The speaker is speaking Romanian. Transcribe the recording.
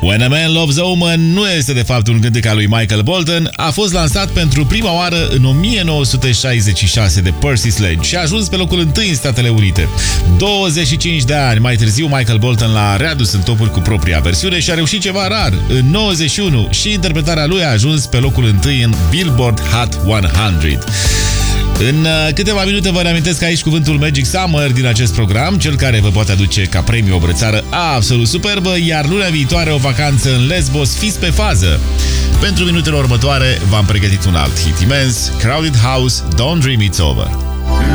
When a Man Loves a Woman nu este de fapt un cântec al lui Michael Bolton, a fost lansat pentru prima oară în 1966 de Percy Sledge și a ajuns pe locul 1 în Statele Unite. 25 de ani mai târziu, Michael Bolton l-a readus în topuri cu propria versiune și a reușit ceva rar. În 91 și interpretarea lui a ajuns pe locul 1 în Billboard Hot 100. În câteva minute vă reamintesc aici cuvântul Magic Summer din acest program, cel care vă poate aduce ca premiu o brățară absolut superbă, iar luna viitoare o vacanță în Lesbos. Fiți pe fază! Pentru minutele următoare v-am pregătit un alt hit imens, Crowded House, Don't Dream It's Over.